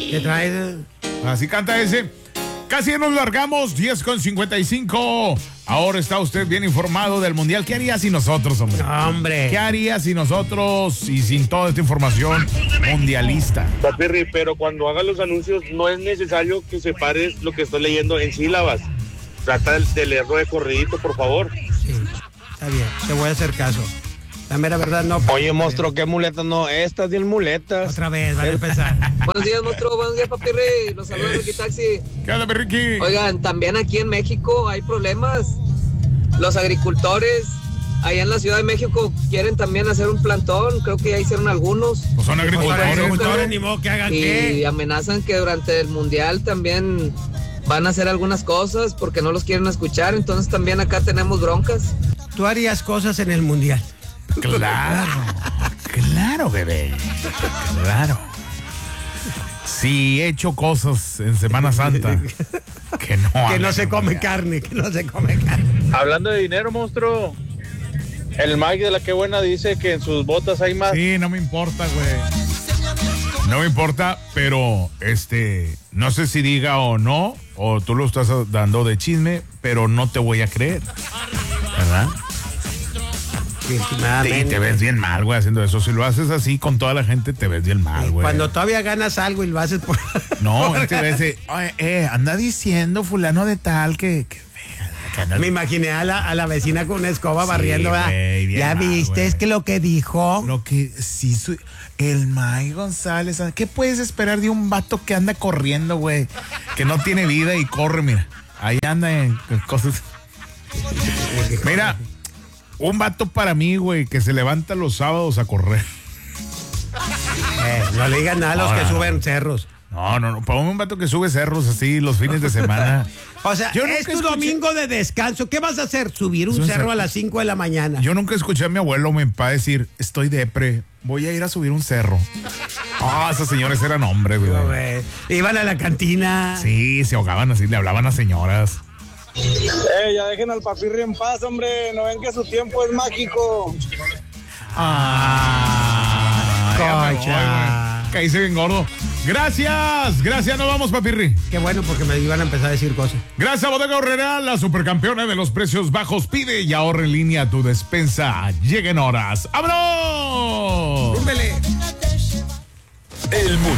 ¿Qué traes? Así canta ese. Casi nos largamos, 10:55. Ahora está usted bien informado del Mundial. ¿Qué haría sin nosotros, hombre? No, hombre. ¿Qué haría sin nosotros y sin toda esta información mundialista? Papirri, pero cuando hagas los anuncios no es necesario que separes lo que estoy leyendo en sílabas. Trata de leerlo de corridito, por favor. Sí, está bien, te voy a hacer caso. La mera verdad no. Oye, monstruo, ¿qué muletas? No, estas 10 muletas. Otra vez, van a empezar. Buenos días, monstruo. Buenos días, Papirri. Los saludos de Ricky Taxi. ¿Qué onda, Ricky? Oigan, también aquí en México hay problemas. Los agricultores allá en la Ciudad de México quieren también hacer un plantón. Creo que ya hicieron algunos. Pues son agricultores. Agricultores, ni modo que hagan Y qué. amenazan que durante el Mundial también van a hacer algunas cosas porque no los quieren escuchar. Entonces también acá tenemos broncas. Tú harías cosas en el Mundial. Claro, bebé. Claro. Sí, he hecho cosas en Semana Santa que no. Que no se come carne, que no se come carne. Hablando de dinero, monstruo. El Mike de la que buena dice que en sus botas hay más. Sí, no me importa, güey. No me importa, pero no sé si diga o no, o tú lo estás dando de chisme, pero no te voy a creer. ¿Verdad? Y te ves bien mal, güey, haciendo eso. Si lo haces así con toda la gente, te ves bien mal, güey. Cuando todavía ganas algo y lo haces por... No, te ves anda diciendo fulano de tal que Me imaginé a la vecina con una escoba barriendo. Güey, ¿Ya mal, viste? Güey. Es que lo que dijo... Lo que sí, el May González. ¿Qué puedes esperar de un vato que anda corriendo, güey? Que no tiene vida y corre, mira. Ahí anda en cosas. Mira, un vato para mí, güey, que se levanta los sábados a correr. No le digan nada a los que suben cerros. No. Para un vato que sube cerros así los fines de semana. O sea, es tu domingo de descanso. ¿Qué vas a hacer? Subir un cerro a las 5 de la mañana. Yo nunca escuché a mi abuelo, mi papá, decir, estoy depre, voy a ir a subir un cerro. Esos señores eran hombres, güey. Iban a la cantina. Sí, se ahogaban así, le hablaban a señoras. Ya dejen al Papirri en paz, hombre. No ven que su tiempo es mágico. Cocha. Caíse bien gordo. Gracias, nos vamos, Papirri. Qué bueno, porque me iban a empezar a decir cosas. Gracias a Bodega Aurrerá, la supercampeona de los precios bajos. Pide y ahorra en línea a tu despensa. Lleguen horas. ¡Vámonos! ¡Rúmbele! El mundo.